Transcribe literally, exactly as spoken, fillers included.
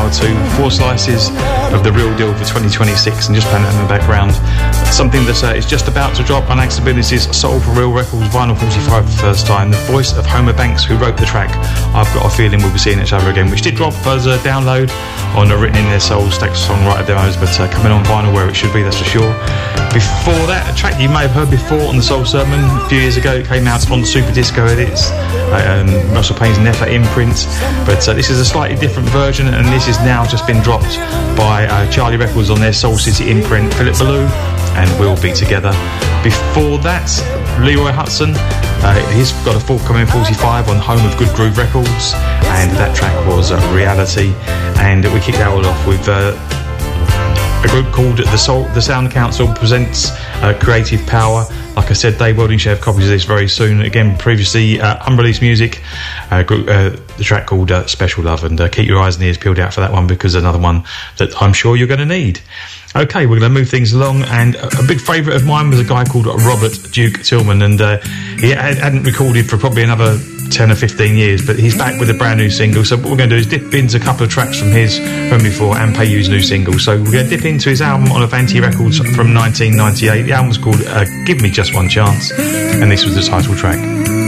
Power two, four slices of The Real Deal for twenty twenty-six, and just playing that in the background. Something that uh, is just about to drop on Accessibility's Soul for Real Records Vinyl forty-five for the first time. The voice of Homer Banks, who wrote the track I've Got a Feeling We'll Be Seeing Each Other Again, which did drop as a download on a Written in Their Soul stack songwriter demos, but uh, coming on vinyl where it should be, that's for sure. Before that, a track you may have heard before on the Soul Sermon a few years ago. It came out on Super Disco Edits, uh, um, Russell Payne's Nefer imprint, but uh, this is a slightly different version, and this has now just been dropped by uh, Charlie Records on their Soul City imprint. Philip Ballou and We'll Be Together. Before that, Leroy Hudson, uh, he's got a forthcoming forty-five on Home of Good Groove Records, and that track was uh, Reality. And we kicked that all off with uh, a group called the, Soul, the Sound Council presents uh, Creative Power. Like I said, Dave Welding should have copies of this very soon. Again, previously uh, unreleased music, uh, group, uh, the track called uh, Special Love, and uh, keep your eyes and ears peeled out for that one, because another one that I'm sure you're going to need. Okay, we're going to move things along, and a, a big favourite of mine was a guy called Robert Duke Tillman, and uh, he had, hadn't recorded for probably another ten or fifteen years, but he's back with a brand new single. So what we're going to do is dip into a couple of tracks from his from before and play you's new single. So we're going to dip into his album on Avanti Records from nineteen ninety-eight. The album was called uh, Give Me Just One Chance, and this was the title track.